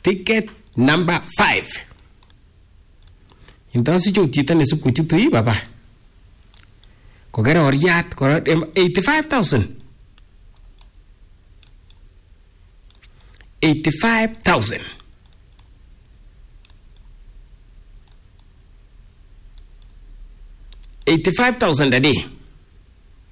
Ticket number 5. Intosi chito ne subkuchutu hii baba. Kogera oriat kora 85,000. 85,000. 85,000 a day.